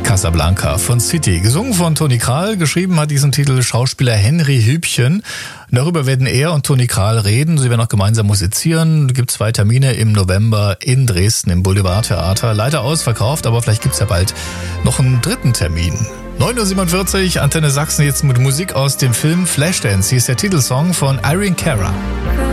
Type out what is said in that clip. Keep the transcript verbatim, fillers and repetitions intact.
Casablanca von City. Gesungen von Toni Kral, geschrieben hat diesen Titel Schauspieler Henry Hübchen. Darüber werden er und Toni Kral reden. Sie werden auch gemeinsam musizieren. Es gibt zwei Termine im November in Dresden im Boulevardtheater. Leider ausverkauft, aber vielleicht gibt's ja bald noch einen dritten Termin. neun Uhr siebenundvierzig, Antenne Sachsen jetzt mit Musik aus dem Film Flashdance. Hier ist der Titelsong von Irene Cara.